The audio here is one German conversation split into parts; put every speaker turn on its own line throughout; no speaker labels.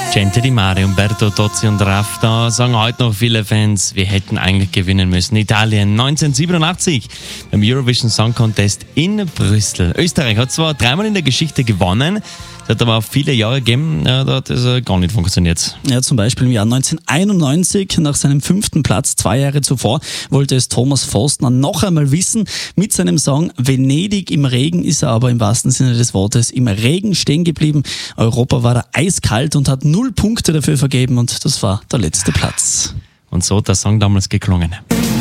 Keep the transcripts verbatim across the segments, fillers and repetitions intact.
Gente Di Mare, Umberto Tozzi und Raf, da sagen heute noch viele Fans, wir hätten eigentlich gewinnen müssen. Italien neunzehnhundertsiebenundachtzig beim Eurovision Song Contest in Brüssel. Österreich hat zwar dreimal in der Geschichte gewonnen, es hat aber auch viele Jahre gegeben, ja, da hat es äh, gar nicht funktioniert.
Ja, zum Beispiel im Jahr neunzehnhunderteinundneunzig, nach seinem fünften Platz, zwei Jahre zuvor, wollte es Thomas Forstner noch einmal wissen. Mit seinem Song Venedig im Regen ist er aber im wahrsten Sinne des Wortes im Regen stehen geblieben. Europa war da eiskalt und hat null Punkte dafür vergeben und das war der letzte Platz.
Und so hat der Song damals geklungen.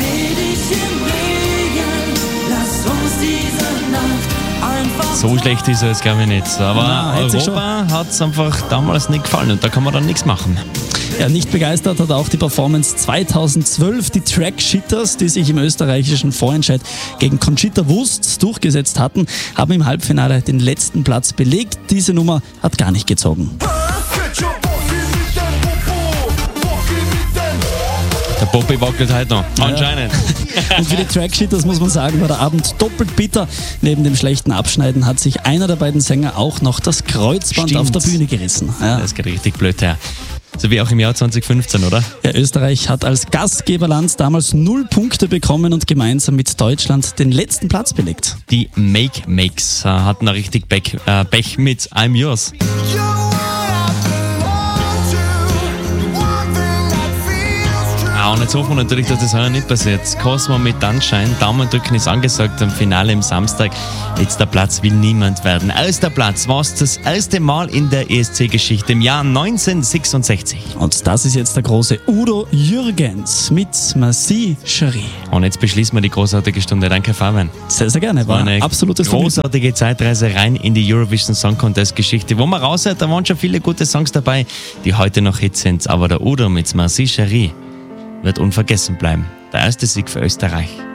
So schlecht ist er jetzt, glaube ich, nicht. Aber
Na,
Europa hat es einfach damals nicht gefallen und da kann man dann nichts machen.
Ja, nicht begeistert hat auch die Performance zweitausendzwölf. Die Track Shitters, die sich im österreichischen Vorentscheid gegen Conchita Wurst durchgesetzt hatten, haben im Halbfinale den letzten Platz belegt. Diese Nummer hat gar nicht gezogen.
Der Poppy wackelt heute noch, anscheinend.
Ja. Und für die Trackshitters muss man sagen, war der Abend doppelt bitter. Neben dem schlechten Abschneiden hat sich einer der beiden Sänger auch noch das Kreuzband
Stimmt.
auf der Bühne gerissen. Ja.
Das geht richtig blöd her. So wie auch im Jahr zweitausendfünfzehn, oder?
Ja, Österreich hat als Gastgeberland damals null Punkte bekommen und gemeinsam mit Deutschland den letzten Platz belegt.
Die Make Makes äh, hatten da richtig Pech, äh, Pech mit I'm Yours. Ah, und jetzt hoffen wir natürlich, dass das heuer nicht passiert. Cosmo mit Anschein, Daumen drücken ist angesagt am Finale am Samstag. Letzter Platz will niemand werden. Erster Platz war es das erste Mal in der E S C-Geschichte im Jahr neunzehnhundertsechsundsechzig.
Und das ist jetzt der große Udo Jürgens mit Merci Chérie.
Und jetzt beschließen wir die großartige Stunde. Danke, Fabian.
Sehr, sehr gerne. War
eine
absolutes Vergnügen.
großartige Zeitreise rein in die Eurovision Song Contest Geschichte. Wo man raushört, da waren schon viele gute Songs dabei, die heute noch Hits sind. Aber der Udo mit Merci Chérie wird unvergessen bleiben. Der erste Sieg für Österreich.